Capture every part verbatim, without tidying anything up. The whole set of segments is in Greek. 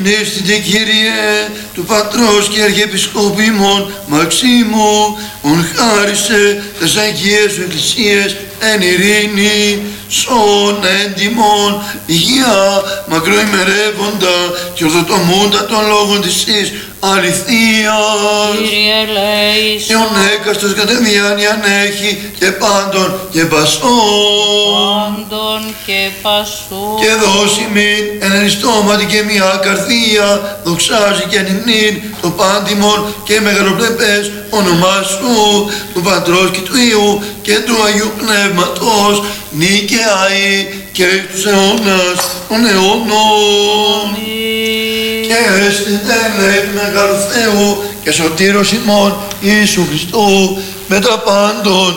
συνέστητε Κύριε του Πατρός και Αρχιεπισκόπου ημών Μαξίμου, ον χάρισε τες Αγίες σου Εκκλησίες εν ειρήνη, σών έντιμων, υγεία, μακροημερεύοντα και ορδοτομούντα των λόγων της εις αληθείας. Κύριε ελέησον. Και ον έκαστος κατεμιάνιαν έχει και πάντων και πασών. Πάντων και πασών. Και δώσει μην εν ενιστόματι και μια καρδία, δοξάζει και ανυμνήν το πάντιμον και μεγαλοπλεπές όνομά σου, του Πατρός και του Υιού και του Αγίου Πνεύματος, νικαιαεί και τους αιώνας των αιώνων. Και έστει τέλε του Μεγάλου Θεού και σωτήρος ημών Ιησού Χριστού με τα πάντων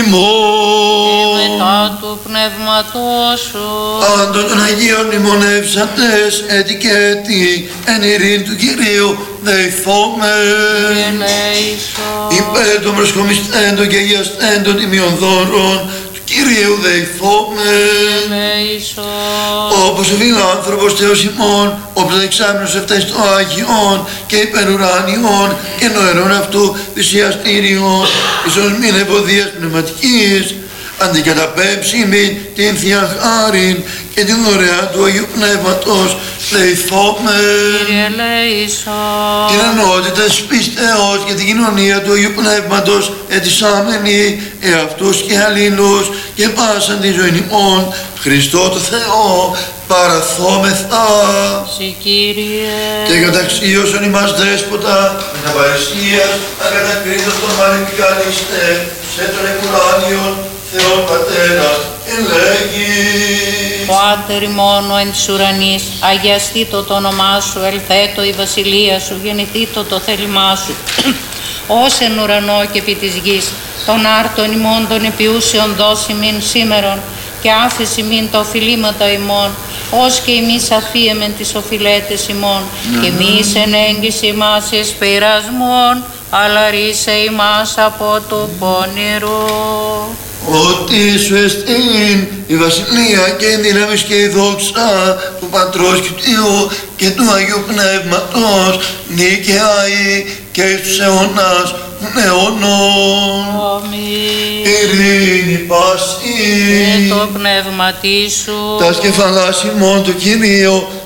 ημών. Και μετά του Πνεύματός σου. Πάντων των Αγίων μνημονεύσαντες έτη και έτη εν ειρήνη του Κυρίου δεηθόμεν. Ελέησον. Υπέρ των προσκομιστέντων και αγιαστέντων τιμιών δώρων του Κυρίου δεηθόμεν. Ελέησον. Όπως ο φιλάνθρωπος Θεός ημών, όπως εξάμεινος εφτές το Άγιον και υπερουράνιον και νοερών αυτού θυσιαστήριον, ίσως μην ευωδίας πνευματικής, αντικαταπέμψιμη την Θεία Χάριν και την δωρεά του Αγίου Πνεύματος δεηθόμεν. Κύριε ελέησον. Την ενότητα της πίστεως και την κοινωνία του Αγίου Πνεύματος ετισάμενοι εαυτούς και αλλήλους και πάσαν τη ζωή ημών Χριστό το Θεό παραθόμεθα. Συ Κύριε. Και καταξίωσον ημάς δέσποτα με τα παρησίας ακατακρίτως των μαλλιπικαλίστε σε τον εκουράνιον Θεόν Πατέρα ελέγει. Πάτερ ημών εν της ουρανής, αγιαστήτω το όνομά σου, ελθέτω η βασιλεία σου, γεννηθήτω το θέλημά σου. Ως εν ουρανό και επί της γης, των άρτων ημών των επιούσεων δώσει μην σήμερον, και άφηση μην τα οφειλήματα ημών, ως και εμείς αφίεμεν τις οφειλέτες ημών, και εμείς εν έγκυση ημάς εις πειρασμών, αλλά ρίσε ημάς από του πονηρού. Ότι σου εστίν η βασιλεία και η δύναμη και η δόξα του Πατρός και του Υιού και του Αγίου Πνεύματος νικαιαεί και εις τους αιώνας των αιώνων. Αμήν. Ειρήνη πάση Και το πνεύματί σου. τα σκεφαλάς ημών το Κυρίο